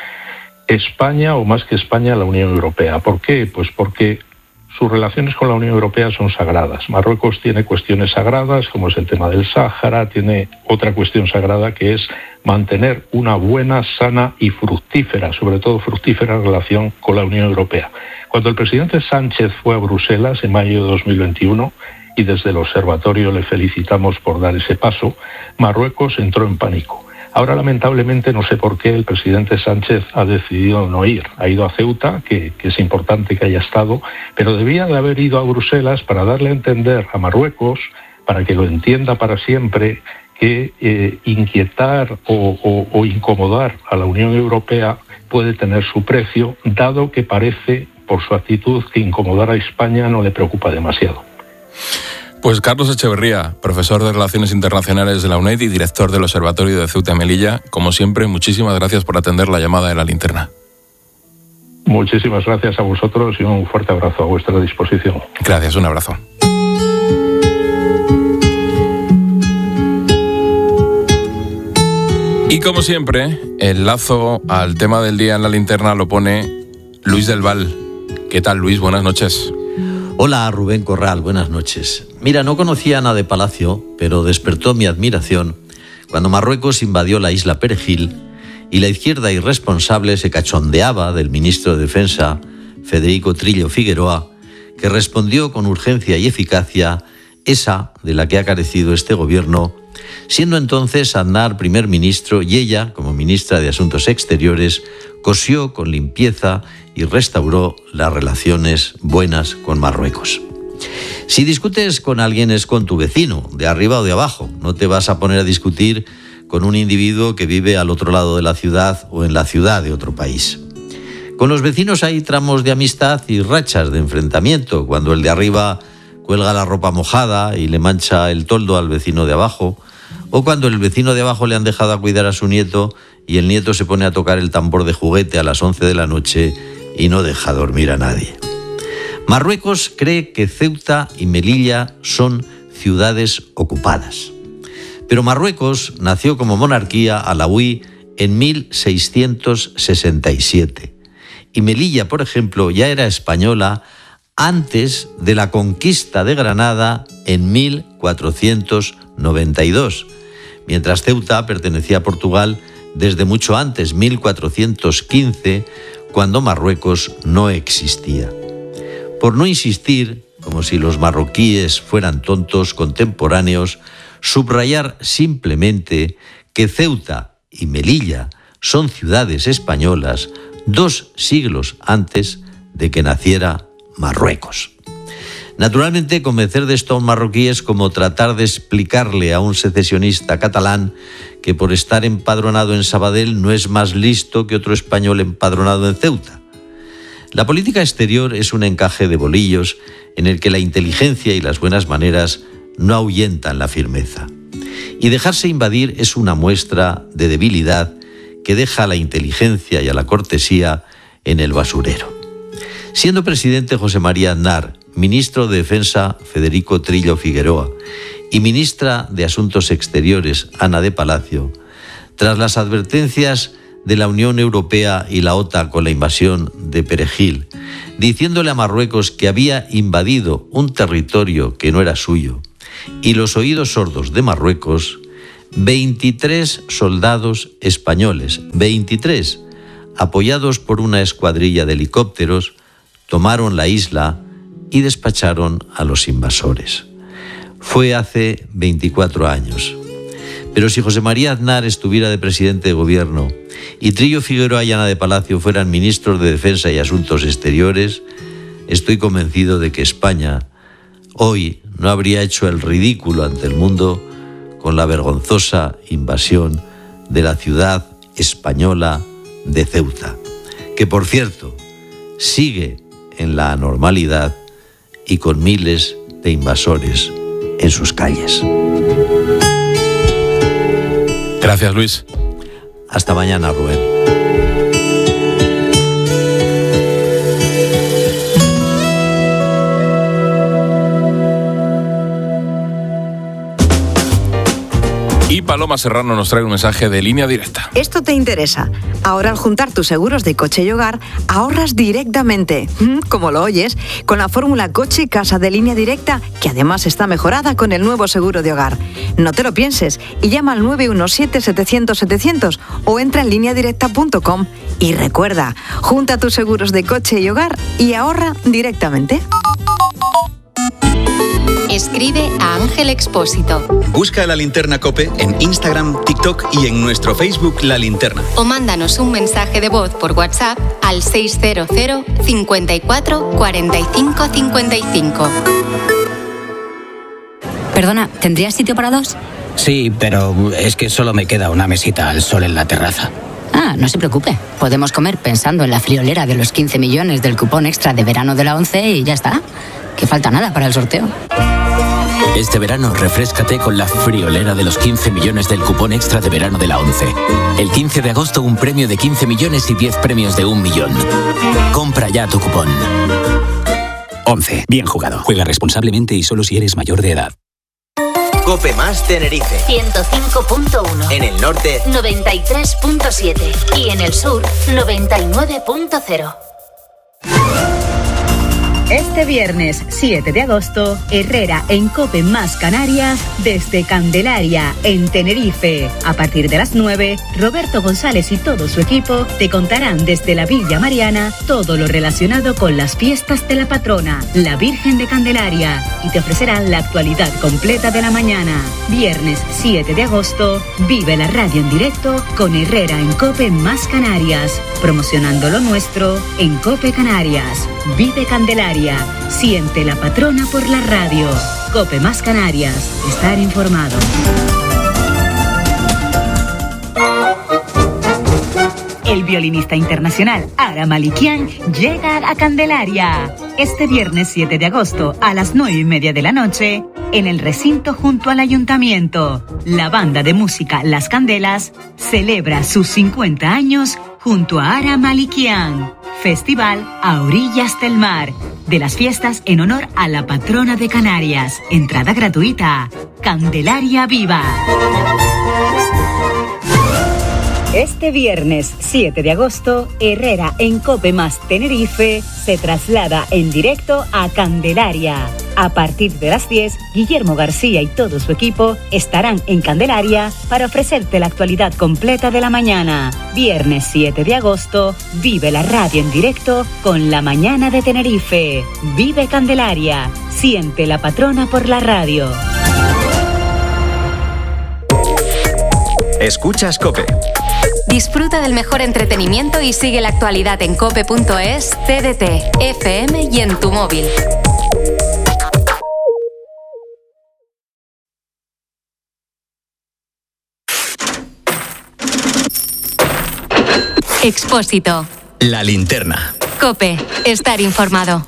España, o más que España, la Unión Europea. ¿Por qué? Pues porque sus relaciones con la Unión Europea son sagradas. Marruecos tiene cuestiones sagradas, como es el tema del Sáhara, tiene otra cuestión sagrada que es mantener una buena, sana y fructífera, sobre todo fructífera, relación con la Unión Europea. Cuando el presidente Sánchez fue a Bruselas en mayo de dos mil veintiuno, y desde el observatorio le felicitamos por dar ese paso, Marruecos entró en pánico. Ahora, lamentablemente, no sé por qué el presidente Sánchez ha decidido no ir. Ha ido a Ceuta, que, que es importante que haya estado, pero debía de haber ido a Bruselas para darle a entender a Marruecos, para que lo entienda para siempre, que eh, inquietar o, o, o incomodar a la Unión Europea puede tener su precio, dado que parece, por su actitud, que incomodar a España no le preocupa demasiado. Pues Carlos Echeverría, profesor de Relaciones Internacionales de la UNED y director del Observatorio de Ceuta y Melilla, como siempre, muchísimas gracias por atender la llamada de La Linterna. Muchísimas gracias a vosotros y un fuerte abrazo a vuestra disposición. Gracias, un abrazo. Y como siempre, el lazo al tema del día en La Linterna lo pone Luis del Val. ¿Qué tal, Luis? Buenas noches. Hola, Rubén Corral, buenas noches. Mira, no conocía a Ana de Palacio, pero despertó mi admiración cuando Marruecos invadió la isla Perejil y la izquierda irresponsable se cachondeaba del ministro de Defensa, Federico Trillo Figueroa, que respondió con urgencia y eficacia, esa de la que ha carecido este gobierno, siendo entonces Aznar primer ministro y ella, como ministra de Asuntos Exteriores, cosió con limpieza y restauró las relaciones buenas con Marruecos. Si discutes con alguien es con tu vecino, de arriba o de abajo. No te vas a poner a discutir con un individuo que vive al otro lado de la ciudad o en la ciudad de otro país. Con los vecinos hay tramos de amistad y rachas de enfrentamiento, cuando el de arriba cuelga la ropa mojada y le mancha el toldo al vecino de abajo, o cuando el vecino de abajo le han dejado a cuidar a su nieto y el nieto se pone a tocar el tambor de juguete a las once de la noche y no deja dormir a nadie. Marruecos cree que Ceuta y Melilla son ciudades ocupadas. Pero Marruecos nació como monarquía alauí en mil seiscientos sesenta y siete y Melilla, por ejemplo, ya era española antes de la conquista de Granada en mil cuatrocientos noventa y dos, mientras Ceuta pertenecía a Portugal desde mucho antes, mil cuatrocientos quince, cuando Marruecos no existía. Por no insistir, como si los marroquíes fueran tontos contemporáneos, subrayar simplemente que Ceuta y Melilla son ciudades españolas dos siglos antes de que naciera Marruecos. Naturalmente, convencer de esto a un marroquí es como tratar de explicarle a un secesionista catalán que por estar empadronado en Sabadell no es más listo que otro español empadronado en Ceuta. La política exterior es un encaje de bolillos en el que la inteligencia y las buenas maneras no ahuyentan la firmeza. Y dejarse invadir es una muestra de debilidad que deja a la inteligencia y a la cortesía en el basurero. Siendo presidente José María Aznar, ministro de Defensa Federico Trillo Figueroa y ministra de Asuntos Exteriores Ana de Palacio, tras las advertencias de la Unión Europea y la OTAN con la invasión de Perejil, diciéndole a Marruecos que había invadido un territorio que no era suyo, y los oídos sordos de Marruecos, veintitrés soldados españoles, veintitrés, apoyados por una escuadrilla de helicópteros, tomaron la isla y despacharon a los invasores. Fue hace veinticuatro años. Pero si José María Aznar estuviera de presidente de gobierno y Trillo Figueroa y Ana de Palacio fueran ministros de Defensa y Asuntos Exteriores, estoy convencido de que España hoy no habría hecho el ridículo ante el mundo con la vergonzosa invasión de la ciudad española de Ceuta, que por cierto sigue en la anormalidad y con miles de invasores en sus calles. Gracias, Luis. Hasta mañana, Rubén. Y Paloma Serrano nos trae un mensaje de Línea Directa. Esto te interesa. Ahora, al juntar tus seguros de coche y hogar, ahorras directamente, como lo oyes, con la fórmula coche y casa de Línea Directa, que además está mejorada con el nuevo seguro de hogar. No te lo pienses y llama al nueve uno siete, setecientos, setecientos o entra en línea directa punto com. Y recuerda, junta tus seguros de coche y hogar y ahorra directamente. Escribe a Ángel Expósito. Busca La Linterna COPE en Instagram, TikTok y en nuestro Facebook La Linterna. O mándanos un mensaje de voz por WhatsApp al seiscientos, cincuenta y cuatro, cuarenta y cinco, cincuenta y cinco. Perdona, ¿tendrías sitio para dos? Sí, pero es que solo me queda una mesita al sol en la terraza. Ah, Ah, no se preocupe. Podemos comer pensando en la friolera de los quince millones del cupón extra de verano de la ONCE y ya está. Que falta nada para el sorteo. Este verano refréscate con la friolera de los quince millones del cupón extra de verano de la ONCE. El quince de agosto un premio de quince millones y diez premios de un millón. Compra ya tu cupón. ONCE. Bien jugado. Juega responsablemente y solo si eres mayor de edad. Cope Más Tenerife. ciento cinco punto uno. En el norte. noventa y tres punto siete. Y en el sur. noventa y nueve punto cero. Este viernes siete de agosto, Herrera en Cope Más Canarias desde Candelaria, en Tenerife. A partir de las nueve, Roberto González y todo su equipo te contarán desde la Villa Mariana todo lo relacionado con las fiestas de la patrona, la Virgen de Candelaria, y te ofrecerán la actualidad completa de la mañana. Viernes siete de agosto, vive la radio en directo con Herrera en Cope Más Canarias, promocionando lo nuestro en Cope Canarias. Vive Candelaria. Siente la patrona por la radio. Cope Más Canarias. Estar informado. El violinista internacional Ara Malikian llega a Candelaria este viernes siete de agosto a las nueve y media de la noche en el recinto junto al ayuntamiento. La banda de música Las Candelas celebra sus cincuenta años junto a Ara Malikian. Festival a orillas del mar, de las fiestas en honor a la patrona de Canarias. Entrada gratuita. Candelaria Viva. Este viernes siete de agosto, Herrera en Cope Más Tenerife se traslada en directo a Candelaria. A partir de las diez, Guillermo García y todo su equipo estarán en Candelaria para ofrecerte la actualidad completa de la mañana. Viernes siete de agosto, vive la radio en directo con La Mañana de Tenerife. Vive Candelaria. Siente la patrona por la radio. Escuchas Cope. Disfruta del mejor entretenimiento y sigue la actualidad en cope punto es, T D T, F M y en tu móvil. Expósito. La linterna. Cope, estar informado.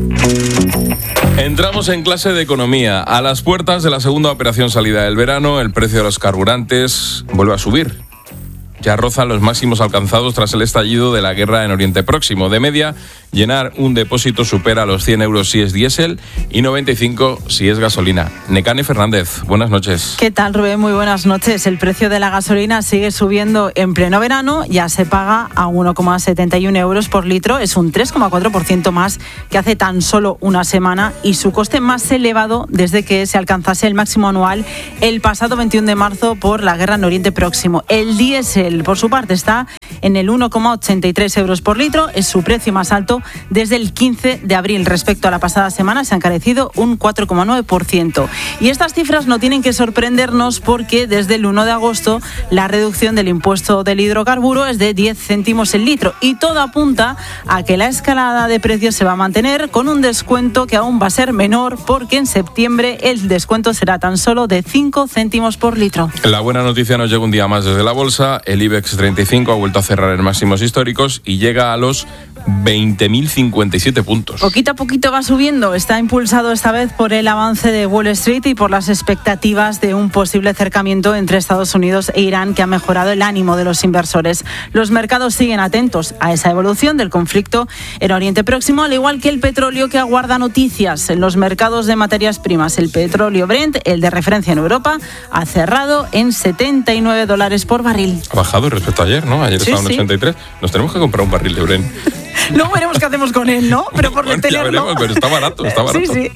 Entramos en clase de economía. A las puertas de la segunda operación salida del verano, el precio de los carburantes vuelve a subir. Ya rozan los máximos alcanzados tras el estallido de la guerra en Oriente Próximo. De media, llenar un depósito supera los cien euros si es diésel y noventa y cinco si es gasolina. Nekane Fernández, buenas noches. ¿Qué tal, Rubén? Muy buenas noches. El precio de la gasolina sigue subiendo en pleno verano. Ya se paga a uno coma setenta y uno euros por litro. Es un tres coma cuatro por ciento más que hace tan solo una semana y su coste más elevado desde que se alcanzase el máximo anual el pasado veintiuno de marzo por la guerra en Oriente Próximo. El diésel, por su parte, está en el uno coma ochenta y tres euros por litro. Es su precio más alto desde el quince de abril. Respecto a la pasada semana, se ha encarecido un cuatro coma nueve por ciento. Y estas cifras no tienen que sorprendernos porque desde el uno de agosto la reducción del impuesto del hidrocarburo es de diez céntimos el litro. Y todo apunta a que la escalada de precios se va a mantener con un descuento que aún va a ser menor porque en septiembre el descuento será tan solo de cinco céntimos por litro. La buena noticia nos llega un día más desde la bolsa. El IBEX treinta y cinco ha vuelto a cerrar en máximos históricos y llega a los veinte mil cincuenta y siete puntos. Poquito a poquito va subiendo. Está impulsado esta vez por el avance de Wall Street y por las expectativas de un posible acercamiento entre Estados Unidos e Irán que ha mejorado el ánimo de los inversores. Los mercados siguen atentos a esa evolución del conflicto en Oriente Próximo, al igual que el petróleo que aguarda noticias en los mercados de materias primas. El petróleo Brent, el de referencia en Europa, ha cerrado en setenta y nueve dólares por barril. Ha bajado respecto a ayer, ¿no? Ayer Sí, estaba en sí. ochenta y tres. Nos tenemos que comprar un barril de Brent. Luego veremos qué hacemos con él, ¿no? Pero por Bueno, ya tenerlo. veremos, pero está barato, está barato. Sí, sí.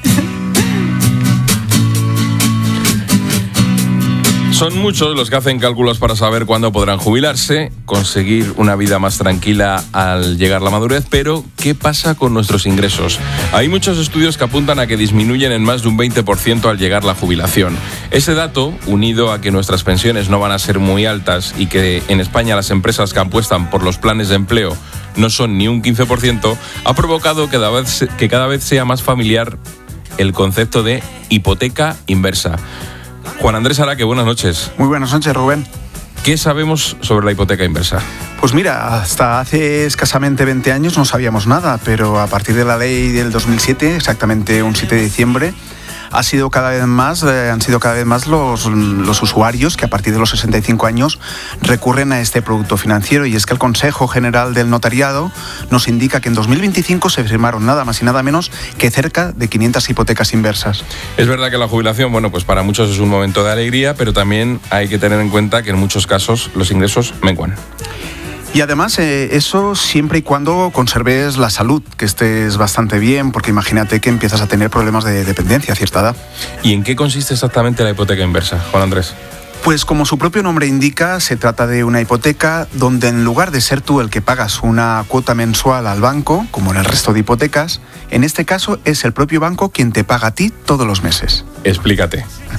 Son muchos los que hacen cálculos para saber cuándo podrán jubilarse, conseguir una vida más tranquila al llegar la madurez, pero ¿qué pasa con nuestros ingresos? Hay muchos estudios que apuntan a que disminuyen en más de un veinte por ciento al llegar la jubilación. Ese dato, unido a que nuestras pensiones no van a ser muy altas y que en España las empresas que apuestan por los planes de empleo no son ni un quince por ciento, ha provocado que cada vez, que cada vez sea más familiar el concepto de hipoteca inversa. Juan Andrés Araque, buenas noches. Muy buenas noches, Rubén. ¿Qué sabemos sobre la hipoteca inversa? Pues mira, hasta hace escasamente veinte años no sabíamos nada, pero a partir de la ley del dos mil siete, exactamente un siete de diciembre, ha sido cada vez más, eh, han sido cada vez más los, los usuarios que a partir de los sesenta y cinco años recurren a este producto financiero, y es que el Consejo General del Notariado nos indica que en dos mil veinticinco se firmaron nada más y nada menos que cerca de quinientas hipotecas inversas. Es verdad que la jubilación, bueno, pues para muchos es un momento de alegría, pero también hay que tener en cuenta que en muchos casos los ingresos menguan. Y además, eh, eso siempre y cuando conserves la salud, que estés bastante bien, porque imagínate que empiezas a tener problemas de dependencia a cierta edad. ¿Y en qué consiste exactamente la hipoteca inversa, Juan Andrés? Pues como su propio nombre indica, se trata de una hipoteca donde en lugar de ser tú el que pagas una cuota mensual al banco, como en el resto de hipotecas, en este caso es el propio banco quien te paga a ti todos los meses. Explícate.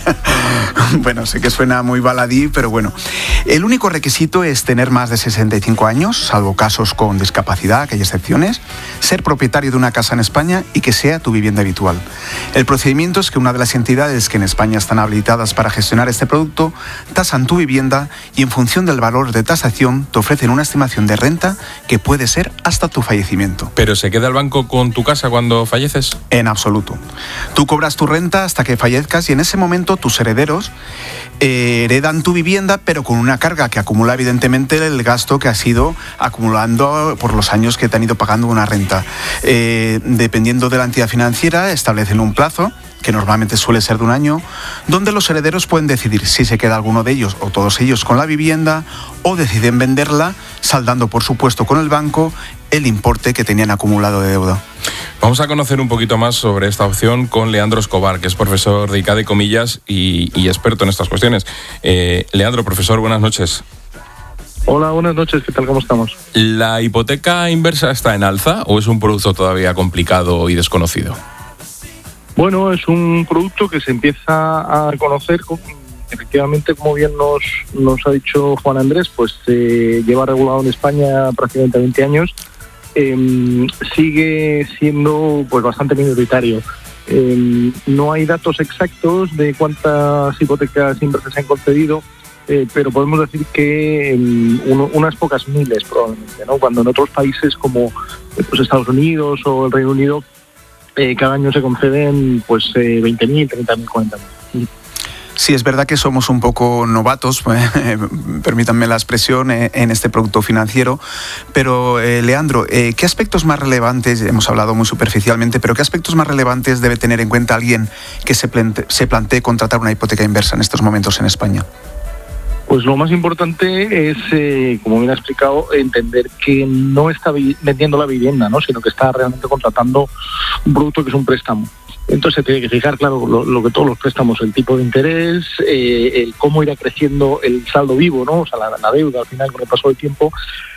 Bueno, sé que suena muy baladí, pero bueno. El único requisito es tener más de sesenta y cinco años, salvo casos con discapacidad, que hay excepciones, ser propietario de una casa en España y que sea tu vivienda habitual. El procedimiento es que una de las entidades que en España están habilitadas para gestionar este producto tasan tu vivienda y en función del valor de tasación te ofrecen una estimación de renta que puede ser hasta tu fallecimiento. ¿Pero se queda el banco con tu casa cuando falleces? En absoluto. Tú cobras tu renta hasta que fallezcas y en ese momento tus herederos eh, heredan tu vivienda, pero con una carga que acumula evidentemente el gasto que has ido acumulando por los años que te han ido pagando una renta. Eh, dependiendo de la entidad financiera, establecen un plazo, que normalmente suele ser de un año, donde los herederos pueden decidir si se queda alguno de ellos o todos ellos con la vivienda, o deciden venderla, saldando por supuesto con el banco el importe que tenían acumulado de deuda. Vamos a conocer un poquito más sobre esta opción con Leandro Escobar, que es profesor de I C A D Comillas y, y experto en estas cuestiones. Eh, Leandro, profesor, buenas noches. Hola, buenas noches, ¿qué tal? ¿Cómo estamos? ¿La hipoteca inversa está en alza o es un producto todavía complicado y desconocido? Bueno, es un producto que se empieza a conocer, efectivamente, como bien nos, nos ha dicho Juan Andrés, pues eh, lleva regulado en España prácticamente veinte años, eh, sigue siendo pues bastante minoritario. Eh, no hay datos exactos de cuántas hipotecas inversas se han concedido, eh, pero podemos decir que eh, uno, unas pocas miles probablemente, ¿no? Cuando en otros países como eh, pues Estados Unidos o el Reino Unido, Eh, cada año se conceden pues eh, veinte mil, treinta mil, cuarenta mil. Sí, es verdad que somos un poco novatos, eh, permítanme la expresión, eh, en este producto financiero, pero eh, Leandro, eh, ¿qué aspectos más relevantes, hemos hablado muy superficialmente, pero qué aspectos más relevantes debe tener en cuenta alguien que se, plante, se plantee contratar una hipoteca inversa en estos momentos en España? Pues lo más importante es, eh, como bien ha explicado, entender que no está vi- vendiendo la vivienda, ¿no? Sino que está realmente contratando un producto que es un préstamo. Entonces se tiene que fijar, claro, lo, lo que todos los préstamos, el tipo de interés, eh, el cómo irá creciendo el saldo vivo, ¿no? O sea, la, la deuda al final con el paso del tiempo,